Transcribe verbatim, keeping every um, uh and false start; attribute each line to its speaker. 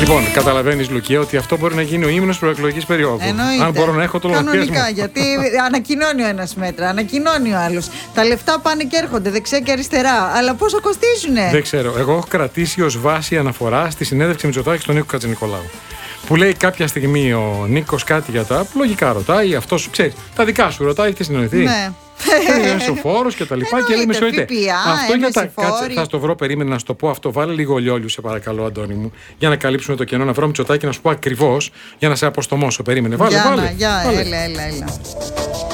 Speaker 1: Λοιπόν, καταλαβαίνεις, Λουκία, ότι αυτό μπορεί να γίνει ο ύμνος προεκλογικής περίοδου.
Speaker 2: Εννοείται.
Speaker 1: Αν μπορώ να έχω το λογαριασμό.
Speaker 2: Κανονικά, γιατί ανακοινώνει ο ένας μέτρα, ανακοινώνει ο άλλος. Τα λεφτά πάνε και έρχονται δεξιά και αριστερά. Αλλά πόσο κοστίζουνε?
Speaker 1: Δεν ξέρω. Εγώ έχω κρατήσει ως βάση αναφορά στη συνέντευξη Μητσοτάκη στον Νίκο Χατζηνικολάου. Που λέει κάποια στιγμή ο Νίκος κάτι για τα. Λογικά ρωτάει, αυτός ξέρει. Τα δικά σου ρωτάει, έχει συνεννοηθεί.
Speaker 2: Ναι.
Speaker 1: Είναι ο φόρος και τα λοιπά. Και λέει, με συγχωρείτε. Αυτό για τα. Κάτσε, θα στο βρω, περίμενα να σου το πω αυτό. Βάλε λίγο λιόλιου, σε παρακαλώ, Αντώνη μου, για να καλύψουμε το κενό. Να βρω Μητσοτάκη να σου πω ακριβώς για να σε αποστομώσω. Περίμενε. Βάλε,
Speaker 2: Για,
Speaker 1: βάλε.
Speaker 2: να, για,
Speaker 1: βάλε.
Speaker 2: Έλα, έλα, έλα.